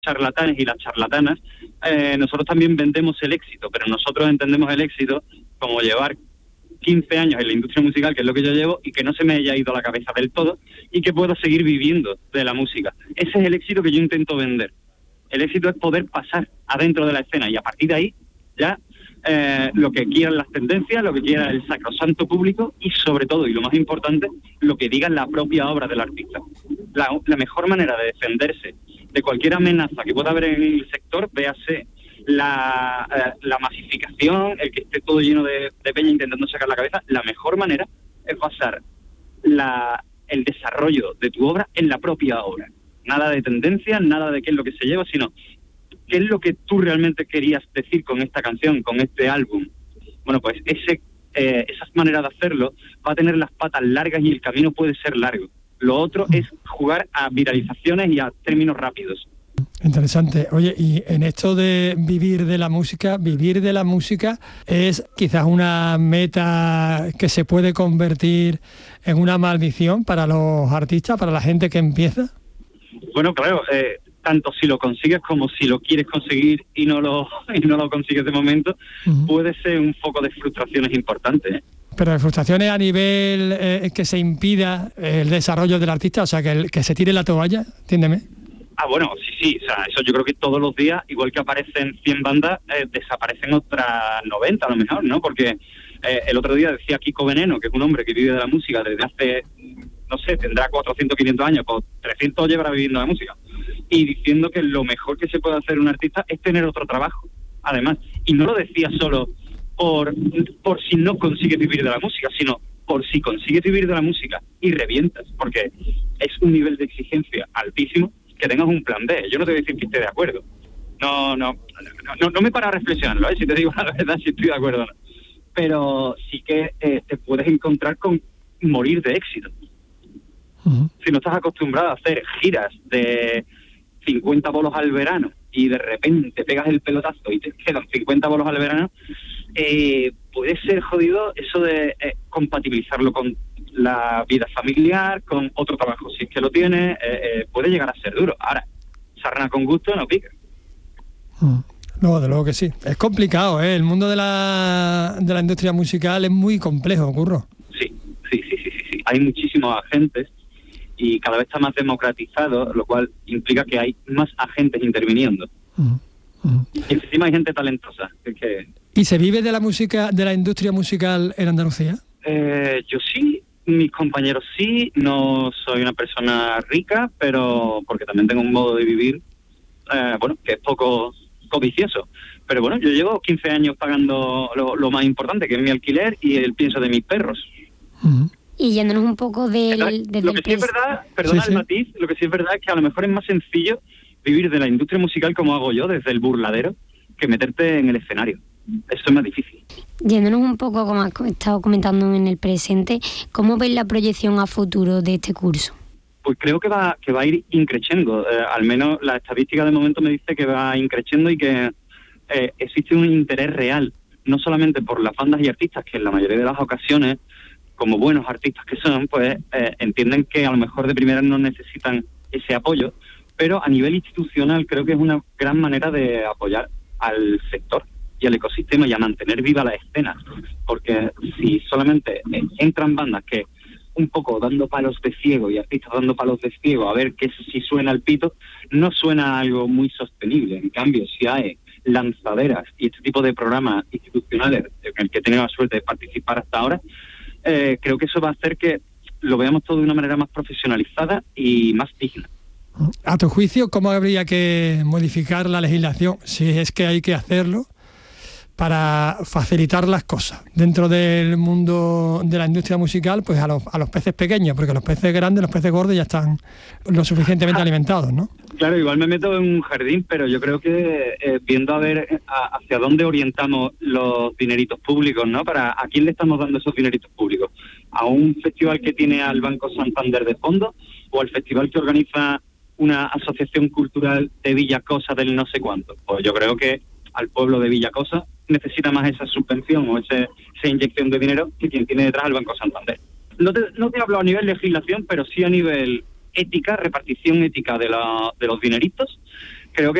charlatanes y las charlatanas, nosotros también vendemos el éxito, pero nosotros entendemos el éxito como llevar 15 años en la industria musical, que es lo que yo llevo, y que no se me haya ido la cabeza del todo, y que pueda seguir viviendo de la música. Ese es el éxito que yo intento vender. El éxito es poder pasar adentro de la escena, y a partir de ahí, ya, lo que quieran las tendencias, lo que quiera el sacrosanto público, y sobre todo, y lo más importante, lo que diga la propia obra del artista. La mejor manera de defenderse de cualquier amenaza que pueda haber en el sector, véase la masificación, el que esté todo lleno de peña intentando sacar la cabeza, la mejor manera es basar el desarrollo de tu obra en la propia obra. Nada de tendencia, nada de qué es lo que se lleva, sino qué es lo que tú realmente querías decir con esta canción, con este álbum. Bueno, pues esas maneras de hacerlo va a tener las patas largas y el camino puede ser largo. Lo otro es jugar a viralizaciones y a términos rápidos. Interesante. Oye, y en esto de vivir de la música es quizás una meta que se puede convertir en una maldición para los artistas, para la gente que empieza. Bueno, claro, tanto si lo consigues como si lo quieres conseguir y no lo consigues de momento, puede ser un foco de frustraciones importantes, ¿eh? Pero de frustraciones a nivel que se impida el desarrollo del artista, o sea, que se tire la toalla, entiéndeme. Bueno, sí, o sea, eso yo creo que todos los días, igual que aparecen 100 bandas, desaparecen otras 90 a lo mejor, ¿no? Porque el otro día decía Kiko Veneno, que es un hombre que vive de la música desde hace, no sé, tendrá 400, 500 años, pues 300 llevará viviendo de la música, y diciendo que lo mejor que se puede hacer un artista es tener otro trabajo, además. Y no lo decía solo por si no consigues vivir de la música, sino por si consigues vivir de la música y revientas, porque es un nivel de exigencia altísimo, que tengas un plan B. Yo no te voy a decir que esté de acuerdo. No me para a reflexionarlo, si te digo la verdad, si estoy de acuerdo o no. Pero sí que te puedes encontrar con morir de éxito. Si no estás acostumbrado a hacer giras de 50 bolos al verano y de repente pegas el pelotazo y te quedan 50 bolos al verano, puede ser jodido eso de compatibilizarlo con la vida familiar, con otro trabajo si es que lo tienes, puede llegar a ser duro. Ahora, sarna con gusto no pica. No, de luego que sí. Es complicado, ¿eh? El mundo de la industria musical es muy complejo, Curro. Sí. Hay muchísimos agentes y cada vez está más democratizado, lo cual implica que hay más agentes interviniendo. Y encima hay gente talentosa. ¿Y se vive de la música, de la industria musical en Andalucía? Yo sí, mis compañeros sí. No soy una persona rica, pero porque también tengo un modo de vivir, que es poco codicioso. Pero bueno, yo llevo 15 años pagando lo más importante, que es mi alquiler y el pienso de mis perros. Y yéndonos un poco lo que sí es verdad, perdona el matiz, lo que sí es verdad es que a lo mejor es más sencillo vivir de la industria musical como hago yo, desde el burladero, que meterte en el escenario. Eso es más difícil. Yéndonos un poco, como has estado comentando en el presente, ¿cómo ves la proyección a futuro de este curso? Pues creo que va a ir increciendo. Al menos la estadística de momento me dice que va increciendo y que existe un interés real, no solamente por las bandas y artistas, que en la mayoría de las ocasiones, como buenos artistas que son, pues entienden que a lo mejor de primera no necesitan ese apoyo, pero a nivel institucional creo que es una gran manera de apoyar al sector y al ecosistema y a mantener viva la escena, porque si solamente entran bandas que un poco dando palos de ciego y artistas dando palos de ciego a ver si suena el pito, no suena algo muy sostenible. En cambio, si hay lanzaderas y este tipo de programas institucionales en el que he tenido la suerte de participar hasta ahora, creo que eso va a hacer que lo veamos todo de una manera más profesionalizada y más digna. A tu juicio, ¿cómo habría que modificar la legislación, si es que hay que hacerlo, para facilitar las cosas dentro del mundo de la industria musical, pues a los peces pequeños, porque los peces grandes, los peces gordos ya están lo suficientemente alimentados, ¿no? Claro, igual me meto en un jardín, pero yo creo que viendo a ver hacia dónde orientamos los dineritos públicos, ¿no? ¿A quién le estamos dando esos dineritos públicos? ¿A un festival que tiene al Banco Santander de fondo o al festival que organiza una asociación cultural de Villacosa del no sé cuánto? Pues yo creo que al pueblo de Villacosa necesita más esa subvención o esa inyección de dinero que quien tiene detrás el Banco Santander. No te hablo a nivel legislación, pero sí a nivel ética, repartición ética de los dineritos, creo que